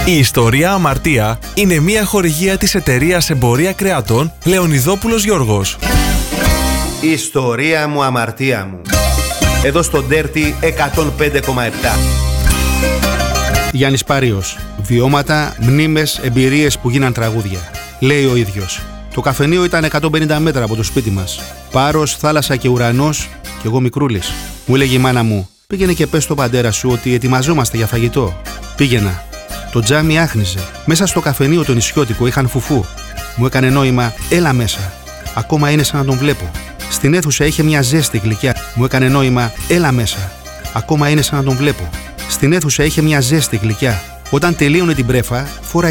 Η ιστορία Αμαρτία είναι μια χορηγία της εταιρείας εμπορία κρεατών Λεωνιδόπουλος Γιώργος. Η ιστορία μου, αμαρτία μου. Εδώ στο Dirty 105,7. Γιάννης Πάριος. Βιώματα, μνήμες, εμπειρίες που γίναν τραγούδια. Λέει ο ίδιος. Το καφενείο ήταν 150 μέτρα από το σπίτι μας. Πάρος, θάλασσα και ουρανός, κι εγώ μικρούλης. Μου έλεγε η μάνα μου: πήγαινε και πες στον πατέρα σου ότι ετοιμαζόμαστε για φαγητό. Πήγαινα. Το τζάμι άχνιζε. Μέσα στο καφενείο το νησιώτικο είχαν φουφού. Μου έκανε νόημα: έλα μέσα. Ακόμα είναι σαν να τον βλέπω. Στην αίθουσα είχε μια ζέστη γλυκιά. Μου έκανε νόημα: έλα μέσα. Ακόμα είναι σαν να τον βλέπω. Στην αίθουσα είχε μια ζέστη γλυκιά. Όταν τελείωνε την πρέφα, φόραγε